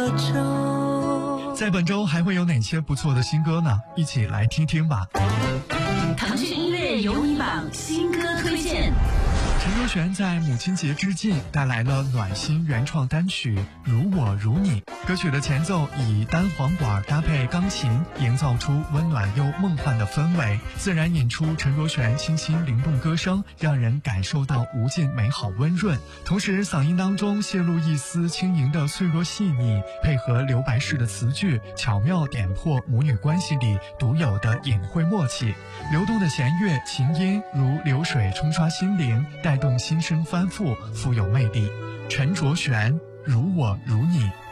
的粥。 在本周还会有哪些不错的新歌呢？一起来听听吧。 腾讯音乐有你榜新歌推荐。 陈卓璇在母亲节之际带来了暖心原创单曲《如我如你》。歌曲的前奏以单簧管搭配钢琴，营造出温暖又梦幻的氛围，自然引出陈卓璇清新灵动歌声，让人感受到无尽美好温润。同时嗓音当中泄露一丝轻盈的脆弱细腻，配合留白式的词句，巧妙点破母女关系里独有的隐晦默契。流动的弦乐琴音如流水冲刷心灵，带动心声翻覆，富有魅力。陈卓璇，如我如你。